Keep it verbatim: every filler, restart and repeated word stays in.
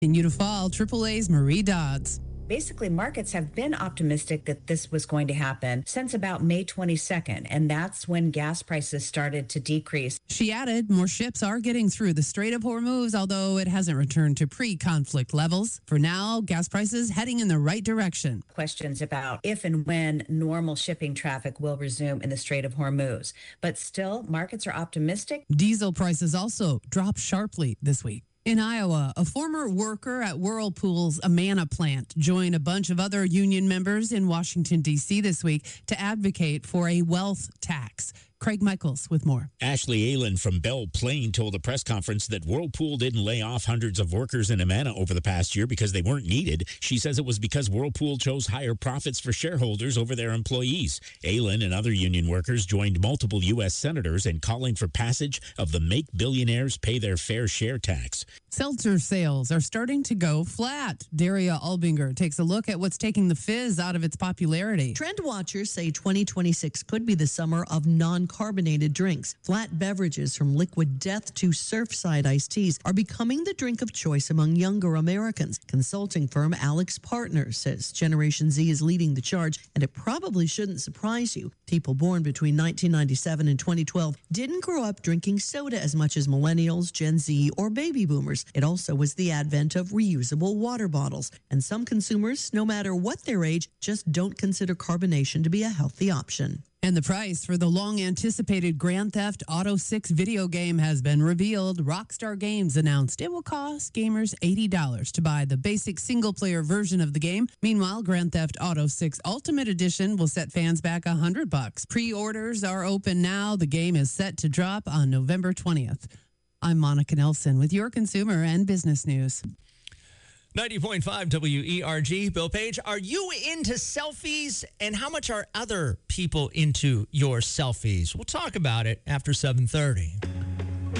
Continue to fall. Triple A's Marie Dodds. Basically, markets have been optimistic that this was going to happen since about May twenty-second, and that's when gas prices started to decrease. She added, more ships are getting through the Strait of Hormuz, although it hasn't returned to pre-conflict levels. For now, gas prices heading in the right direction. Questions about if and when normal shipping traffic will resume in the Strait of Hormuz. But still, markets are optimistic. Diesel prices also dropped sharply this week. In Iowa, a former worker at Whirlpool's Amana plant joined a bunch of other union members in Washington, D C this week to advocate for a wealth tax. Craig Michaels with more. Ashley Aylen from Belle Plaine told a press conference that Whirlpool didn't lay off hundreds of workers in Amana over the past year because they weren't needed. She says it was because Whirlpool chose higher profits for shareholders over their employees. Aylen and other union workers joined multiple U S senators in calling for passage of the Make Billionaires Pay Their Fair Share tax. Seltzer sales are starting to go flat. Daria Albinger takes a look at what's taking the fizz out of its popularity. Trend watchers say twenty twenty-six could be the summer of non-carbonated drinks. Flat beverages from Liquid Death to Surfside iced teas are becoming the drink of choice among younger Americans. Consulting firm Alex Partners says Generation Z is leading the charge, and it probably shouldn't surprise you. People born between nineteen ninety-seven and twenty twelve didn't grow up drinking soda as much as millennials, Gen Z, or baby boomers. It also was the advent of reusable water bottles, and some consumers, no matter what their age, just don't consider carbonation to be a healthy option. And the price for the long-anticipated Grand Theft Auto six video game has been revealed. Rockstar Games announced it will cost gamers eighty dollars to buy the basic single-player version of the game. Meanwhile, Grand Theft Auto six Ultimate Edition will set fans back one hundred bucks. Pre-orders are open now. The game is set to drop on November twentieth. I'm Monica Nelson with your consumer and business news. ninety point five W E R G. Bill Page, are you into selfies, and how much are other people into your selfies? We'll talk about it after seven thirty.